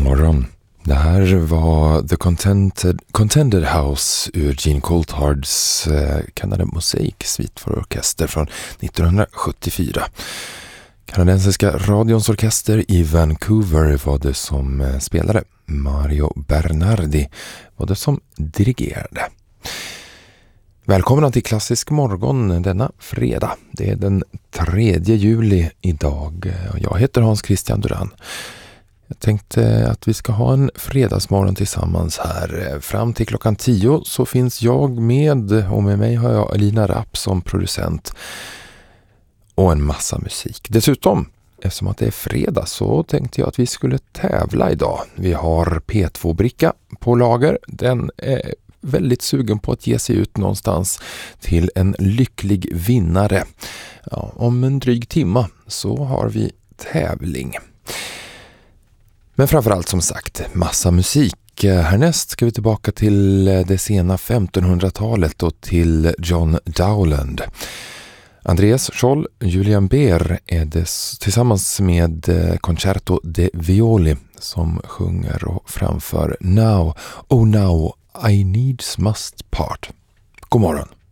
morgon. Det här var The Contented House ur Gene Coulthards Canada Mosaic Suite för orkester från 1974. Kanadensiska radions orkester i Vancouver var det som spelade. Mario Bernardi var det som dirigerade. Välkomna till Klassisk morgon denna fredag. Det är den 3 juli idag. Jag heter Hans Christian Duran. Jag tänkte att vi ska ha en fredagsmorgon tillsammans här. Fram till klockan 10 så finns jag med, och med mig har jag Elina Rapp som producent och en massa musik. Dessutom, eftersom att det är fredag, så tänkte jag att vi skulle tävla idag. Vi har P2-bricka på lager. Den är väldigt sugen på att ge sig ut någonstans till en lycklig vinnare. Ja, om en dryg timma så har vi tävling. Men framförallt som sagt, massa musik. Härnäst ska vi tillbaka till det sena 1500-talet och till John Dowland. Andreas Scholl, Julian Beer är det tillsammans med Concerto de Violi som sjunger och framför Now, Oh Now, I Needs Must Part. God morgon.